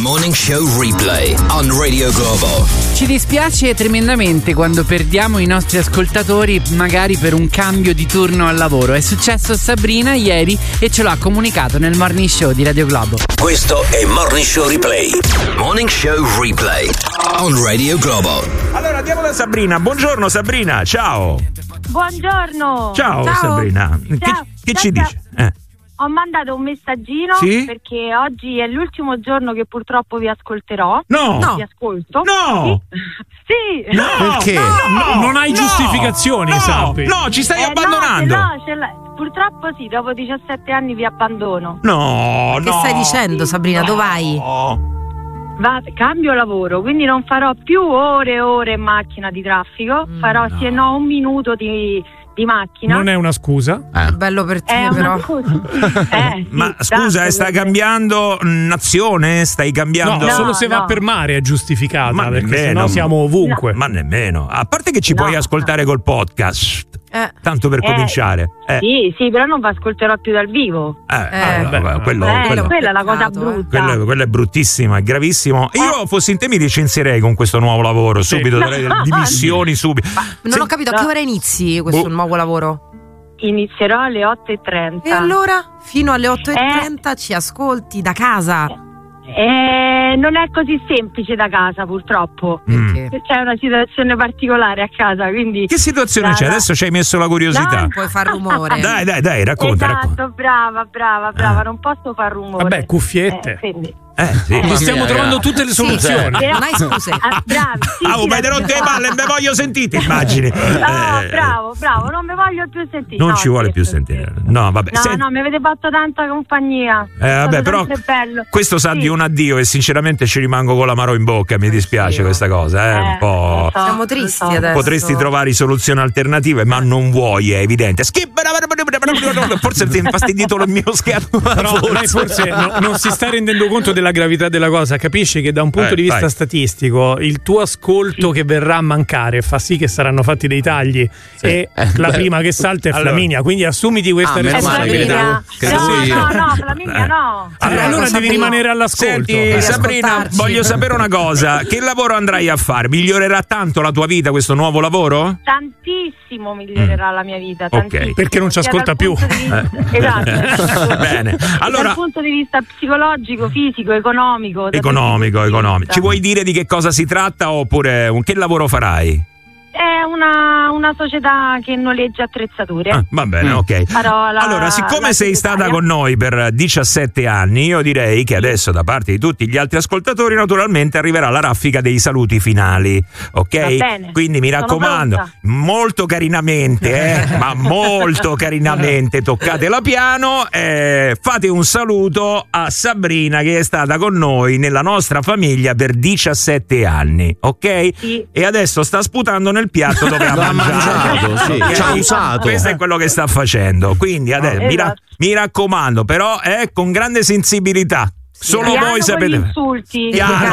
Morning Show Replay on Radio Globo. Ci dispiace tremendamente quando perdiamo i nostri ascoltatori, magari per un cambio di turno al lavoro. È successo a Sabrina ieri e ce l'ha comunicato nel Morning Show di Radio Globo. Questo è Morning Show Replay. Morning Show Replay on Radio Globo. Allora andiamo da Sabrina. Buongiorno Sabrina, ciao. Buongiorno. Ciao. Sabrina. Ciao. Che ci dice? Ho mandato un messaggino perché oggi è l'ultimo giorno che purtroppo vi ascolterò. No. Vi ascolto. No. Sì. No. Perché? No. Non hai giustificazioni, sappi. No, ci stai abbandonando. Purtroppo sì, dopo 17 anni vi abbandono. No. Che stai dicendo, Sabrina? Dov'hai? Cambio lavoro, quindi non farò più ore e ore in macchina di traffico. Farò un minuto di macchina. Non è una scusa. Bello per te, però. Ma scusa, stai cambiando nazione? Stai cambiando? No, solo se va per mare è giustificata, ma perché nemmeno, sennò siamo ovunque. Ma nemmeno. A parte che ci puoi ascoltare col podcast. Tanto per cominciare. Sì, però non vi ascolterò più dal vivo. Quella è la cosa brutta. Quello è bruttissimo, è gravissimo. Io fossi in te mi licenzierei con questo nuovo lavoro, subito, darei dimissioni subito. Non ho capito, a che ora inizi questo nuovo lavoro? Inizierò alle 8:30. E allora? Fino alle 8:30 ci ascolti da casa? Non è così semplice da casa, purtroppo. C'è una situazione particolare a casa, quindi. Che situazione c'è? Adesso ci hai messo la curiosità. Non puoi far rumore. Dai, racconta. Esatto, brava, non posso far rumore. Vabbè, cuffiette. Sì. Stiamo trovando tutte le soluzioni. Non hai scuse. Bravi. Ma hai rotto le palle, me voglio sentire, immagini. Bravo, non mi voglio più sentire. Non ci vuole più sentire. No, vabbè. No, mi avete fatto tanta compagnia. Vabbè, però questo sa di un addio e sinceramente ci rimango con l'amaro in bocca, mi dispiace questa cosa, un po'. Siamo tristi adesso. Potresti trovare soluzioni alternative, ma non vuoi, è evidente. Forse ti è infastidito il mio scherzo. Però lei forse non si sta rendendo conto della gravità della cosa. Capisci che da un punto di vista statistico il tuo ascolto che verrà a mancare fa sì che saranno fatti dei tagli e la prima che salta è Flaminia, quindi assumiti questa responsabilità. No, Flaminia no. Allora devi rimanere all'ascolto. Senti, Sabrina, voglio sapere una cosa: che lavoro andrai a fare? Migliorerà tanto la tua vita questo nuovo lavoro? Tantissimo migliorerà la mia vita, tantissimo. Perché non ci ascolta più. Esatto. Bene. Allora, dal punto di vista psicologico, fisico, economico. Ci vuoi dire di che cosa si tratta oppure che lavoro farai? È una società che noleggia attrezzature. Va bene, ok. Allora, siccome sei stata con noi per 17 anni, io direi che adesso da parte di tutti gli altri ascoltatori naturalmente arriverà la raffica dei saluti finali, ok? Va bene. Quindi mi raccomando, molto carinamente, ma molto carinamente toccatela piano, fate un saluto a Sabrina che è stata con noi nella nostra famiglia per 17 anni, ok? Sì. E adesso sta sputando nel piatto dove ha mangiato. Ci ha usato. Questo è quello che sta facendo. Quindi adesso mi raccomando, però con grande sensibilità. Solo voi sapete. Insulti.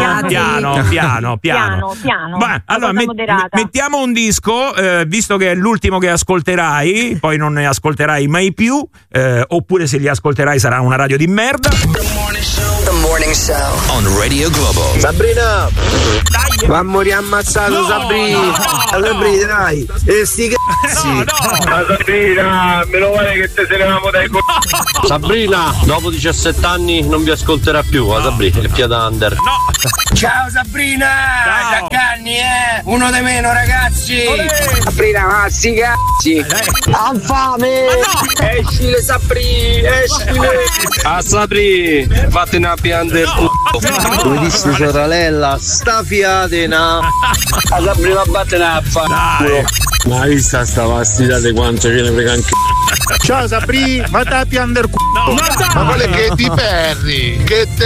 Piano. Beh, allora mettiamo un disco, visto che è l'ultimo che ascolterai, poi non ne ascolterai mai più, oppure se li ascolterai sarà una radio di merda. The Morning Show on Radio Globo. Sabrina, va a morire ammazzato. Sabrina, dai. E sti cazzi. Sabrina, meno male che te se ne avevamo dai Sabrina, dopo 17 anni non vi ascolterà più. Sabrina, è Piada Under. Ciao Sabrina, Giaccanni, uno di meno, ragazzi. Sabrina, ma sti cazzi. Ha fame. Escile Sabrina, escile. Sabrina, vattene a piangere il culo. Come disse sorella, sta fiatena. Sabrina, vattene a fare. Ma vista sta vastità quanto ce ne frega anche. Ciao Sabrina, vatti a piangere il culo. Ma quello è che ti perdi,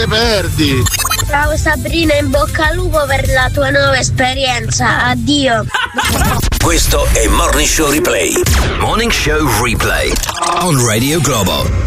Ciao Sabrina, in bocca al lupo per la tua nuova esperienza. Addio. Questo è Morning Show Replay. Morning Show Replay on Radio Globo.